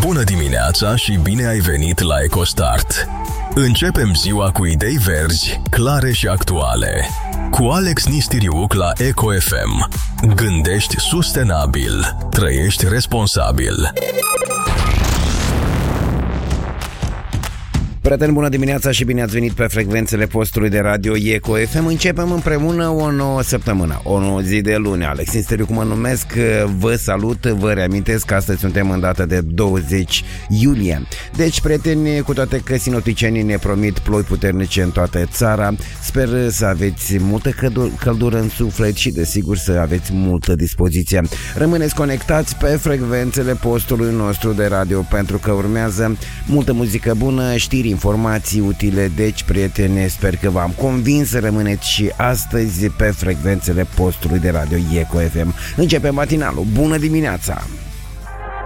Bună dimineața și bine ai venit la EcoStart. Începem ziua cu idei verzi, clare și actuale. Cu Alex Nistiriuc la Eco FM. Gândești sustenabil. Trăiești responsabil. Prieteni, bună dimineața și bine ați venit pe frecvențele postului de radio Eco FM. Începem împreună o nouă săptămână, o nouă zi de luni. Alex Nisteriu, mă numesc, vă salut, vă reamintesc că astăzi suntem în data de 20 iulie. Deci, prieteni, cu toate că sinopticienii ne promit ploi puternice în toată țara, sper să aveți multă căldură în suflet și, desigur, să aveți multă dispoziție. Rămâneți conectați pe frecvențele postului nostru de radio, pentru că urmează multă muzică bună, știri, informații utile. Deci, prieteni, sper că v-am convins să rămâneți și astăzi pe frecvențele postului de radio Eco FM. Începem matinalul. Bună dimineața!